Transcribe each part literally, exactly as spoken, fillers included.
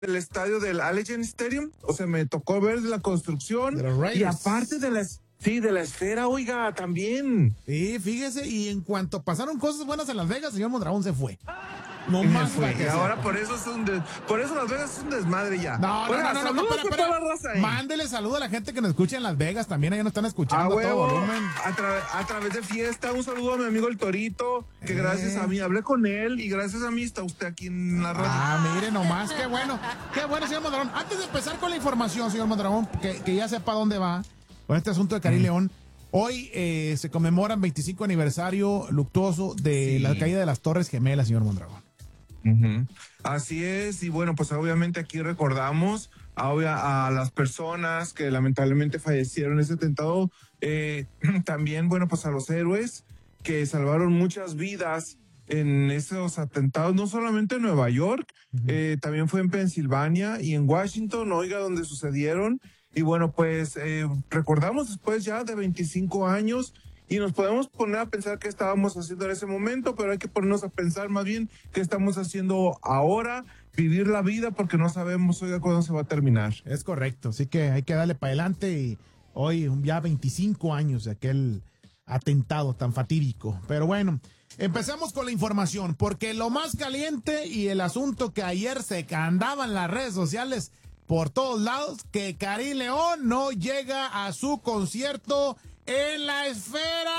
del estadio del Allegiant Stadium, o sea, me tocó ver la construcción de los Raiders. Y aparte de las, sí, de la esfera, oiga, también. Sí, fíjese, y en cuanto pasaron cosas buenas en Las Vegas, señor Mondragón se fue. No más fue. Y ahora por eso es un des... por eso Las Vegas es un desmadre ya. No, no, Oiga, no, no, no, espera, espera. Toda la raza, ¿eh? Mándele saludo a la gente que nos escucha en Las Vegas, también allá nos están escuchando a, a todo volumen. A, tra a través de fiesta, un saludo a mi amigo el Torito, que eh. gracias a mí hablé con él y gracias a mí está usted aquí en la radio. Ah, mire nomás, qué bueno, qué bueno, señor Mondragón. Antes de empezar con la información, señor Mondragón, que, que ya sepa dónde va con este asunto de Karim mm. León. Hoy eh, se conmemoran veinticinco aniversario luctuoso de sí. la caída de las Torres Gemelas, señor Mondragón. Uh-huh. Así es, y bueno, pues obviamente aquí recordamos a, a las personas que lamentablemente fallecieron en ese atentado, eh, también, bueno, pues a los héroes que salvaron muchas vidas en esos atentados, no solamente en Nueva York, uh-huh. eh, también fue en Pensilvania y en Washington, oiga, donde sucedieron, y bueno, pues eh, recordamos después ya de veinticinco años, y nos podemos poner a pensar qué estábamos haciendo en ese momento, pero hay que ponernos a pensar más bien qué estamos haciendo ahora, vivir la vida, porque no sabemos, oiga, cuándo se va a terminar. Es correcto, así que hay que darle para adelante, y hoy ya veinticinco años de aquel atentado tan fatídico. Pero bueno, empezamos con la información, porque lo más caliente y el asunto que ayer se andaba en las redes sociales por todos lados, que Karim León no llega a su concierto en la esfera.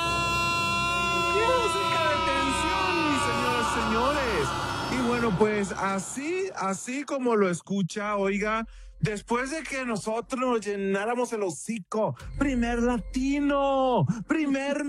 Música de tensión, mis señores, señores. Y bueno, pues así, así como lo escucha, oiga, después de que nosotros nos llenáramos el hocico, primer latino, primer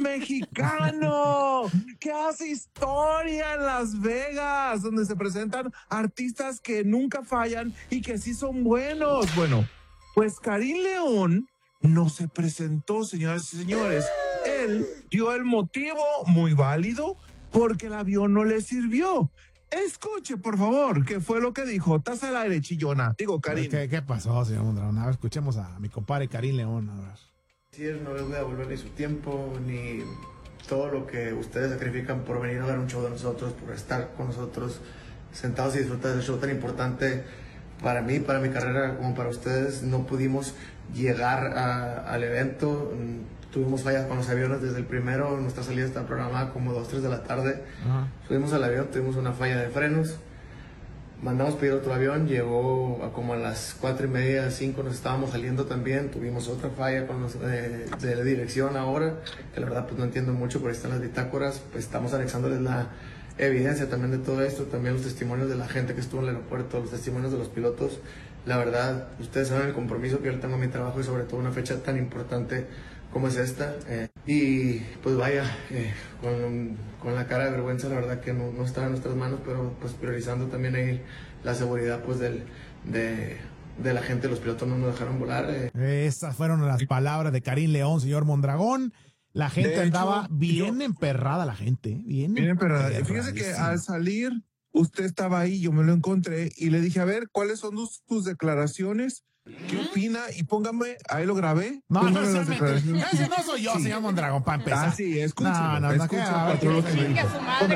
mexicano, que hace historia en Las Vegas, donde se presentan artistas que nunca fallan y que sí son buenos. Bueno, pues Karim León no se presentó, señoras y señores. Él dio el motivo muy válido porque el avión no le sirvió. Escuche, por favor, qué fue lo que dijo. Estás al aire, chillona. Digo, Karim. ¿Qué, qué pasó, señor Mondragón? A ver, escuchemos a mi compadre Karim León. A ver. Sí, no les voy a devolver ni su tiempo, ni todo lo que ustedes sacrifican por venir a ver un show de nosotros, por estar con nosotros sentados y disfrutar de ese show tan importante para mí, para mi carrera, como para ustedes. No pudimos llegar a, al evento, tuvimos fallas con los aviones desde el primero, nuestra salida está programada como dos, tres de la tarde. Ajá. Subimos al avión, tuvimos una falla de frenos, mandamos pedir otro avión, llegó a como a las cuatro y media, cinco, nos estábamos saliendo también, tuvimos otra falla con los, eh, de la dirección ahora, que la verdad pues no entiendo mucho, pero ahí están las bitácoras, pues estamos anexándoles la evidencia también de todo esto, también los testimonios de la gente que estuvo en el aeropuerto, los testimonios de los pilotos. La verdad, ustedes saben el compromiso que yo tengo en mi trabajo y sobre todo una fecha tan importante como es esta. Eh, y pues vaya, eh, con, con la cara de vergüenza, la verdad que no, no está en nuestras manos, pero pues priorizando también ahí la seguridad pues del, de, de la gente, los pilotos no nos dejaron volar. Eh. Esas fueron las palabras de Karim León, señor Mondragón. La gente de andaba hecho, bien yo, emperrada, la gente, bien, bien emperrada. Fíjese que al salir, usted estaba ahí, yo me lo encontré y le dije, a ver, ¿cuáles son tus, tus declaraciones? ¿Qué opina? Y póngame, ahí lo grabé. No, no, ese no soy yo, sí. señor Mondragón, para empezar. Ah, sí, escúchelo. No, no, no, escúchelo, no,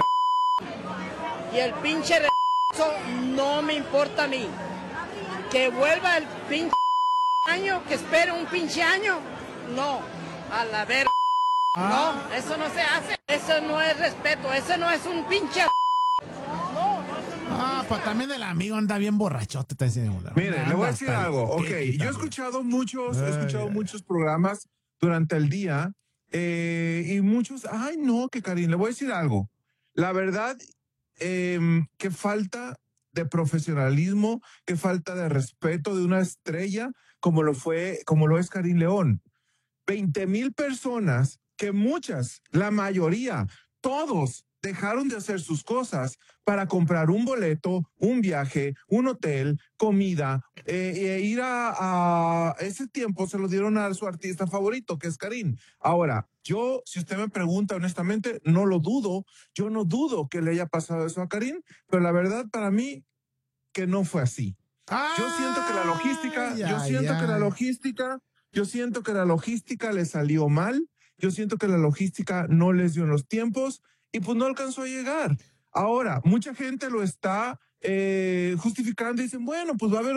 y el pinche re... no me importa a mí. Que vuelva el pinche año, que espere un pinche año. No, a la verga. Ah. No, eso no se hace. Eso no es respeto. Eso no es un pinche. No, Ah, pues también el amigo anda bien borrachote. Está diciendo, mire, le voy a decir algo. Ok, yo he escuchado muchos, he escuchado muchos programas durante el día eh, y muchos, ay no, que Karim, le voy a decir algo. La verdad, eh, que falta de profesionalismo, que falta de respeto de una estrella como lo fue, como lo es Karim León. veinte mil personas que muchas, la mayoría, todos dejaron de hacer sus cosas para comprar un boleto, un viaje, un hotel, comida, eh, e ir a, a ese tiempo se lo dieron a su artista favorito, que es Karim. Ahora, yo, si usted me pregunta honestamente, no lo dudo, yo no dudo que le haya pasado eso a Karim, pero la verdad para mí que no fue así. Ah, yo siento que la logística, ya, yo siento ya. que la logística, yo siento que la logística le salió mal. Yo siento que la logística no les dio en los tiempos y pues no alcanzó a llegar. Ahora, mucha gente lo está eh, justificando y dicen, bueno, pues va a haber